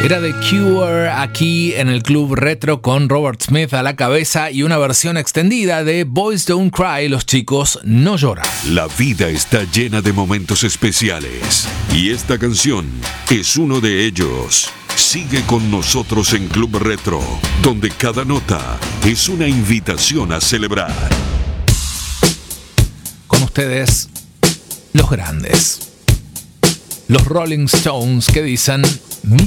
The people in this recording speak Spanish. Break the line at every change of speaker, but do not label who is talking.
Era The Cure aquí en el Club Retro con Robert Smith a la cabeza y una versión extendida de Boys Don't Cry, los chicos no lloran.
La vida está llena de momentos especiales y esta canción es uno de ellos. Sigue con nosotros en Club Retro, donde cada nota es una invitación a celebrar.
Con ustedes, los grandes, los Rolling Stones, que dicen...